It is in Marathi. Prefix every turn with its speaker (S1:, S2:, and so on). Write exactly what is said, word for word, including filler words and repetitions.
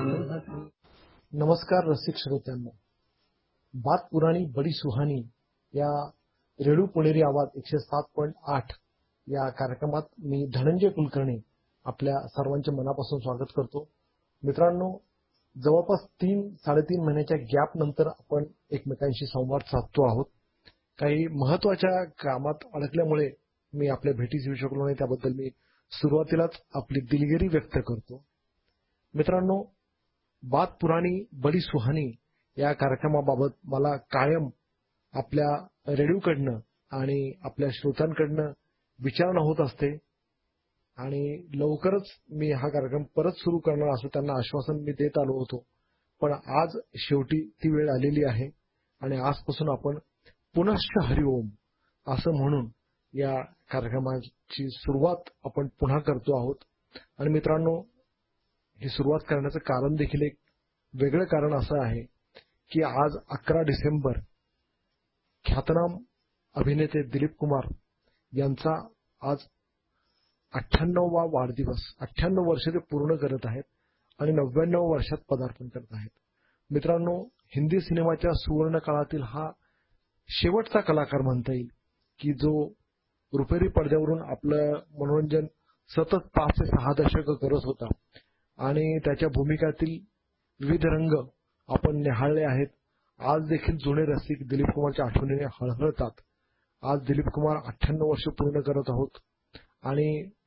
S1: नमस्कार रसिक श्रोत्यांनो, बात पुराणी बडी सुहानी या रेडिओ पुणेरी आवाज एकशे सात पॉईंट आठ या कार्यक्रमात मी धनंजय कुलकर्णी आपल्या सर्वांचे मनापासून स्वागत करतो. मित्रांनो, जवळपास तीन साडेतीन महिन्याच्या गॅप नंतर आपण एकमेकांशी संवाद साधतो आहोत. काही महत्वाच्या कामात अडकल्यामुळे मी आपल्या भेटीस येऊ शकलो नाही, त्याबद्दल मी सुरुवातीलाच आपली दिलगिरी व्यक्त करतो. मित्रांनो, बात पुराणी बडी सुहानी या कार्यक्रमाबाबत मला कायम आपल्या रेडिओकडनं आणि आपल्या श्रोत्यांकडनं विचारणा होत असते आणि लवकरच मी हा कार्यक्रम परत सुरू करणार असं त्यांना आश्वासन मी देत आलो होतो. पण आज शेवटी ती वेळ आलेली आहे आणि आजपासून आपण पुनश्च हरिओम असं म्हणून या कार्यक्रमाची सुरुवात आपण पुन्हा करतो आहोत. आणि मित्रांनो, ही सुरुवात करण्याचं कारण देखील एक वेगळं कारण असं आहे की आज अकरा डिसेंबर ख्यातनाम अभिनेते दिलीप कुमार यांचा आज अठ्ठ्याण्णववा वाढदिवस. अठ्ठ्याण्णव वर्ष ते पूर्ण करत आहेत आणि नव्याण्णव वर्षात पदार्पण करत आहेत. मित्रांनो, हिंदी सिनेमाच्या सुवर्ण काळातील हा शेवटचा कलाकार म्हणता येईल की जो रुपेरी पडद्यावरून आपलं मनोरंजन सतत पाच ते सहा दशकं करत होता आणि त्याच्या भूमिकातील विविध रंग आपण निहाळले आहेत. आज देखील जुने रसिक दिलीप कुमारच्या आठवणीने हळहळतात. आज दिलीप कुमार अठ्ठ्याण्णव वर्ष पूर्ण करत आहोत आणि